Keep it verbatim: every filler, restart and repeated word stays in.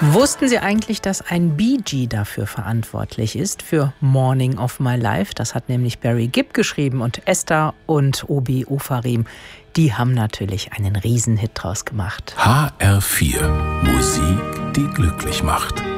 Wussten Sie eigentlich, dass ein Bee Gee dafür verantwortlich ist, für Morning of My Life? Das hat nämlich Barry Gibb geschrieben und Esther und Obi Ofarim, die haben natürlich einen Riesenhit draus gemacht. H R vier. Musik, die glücklich macht.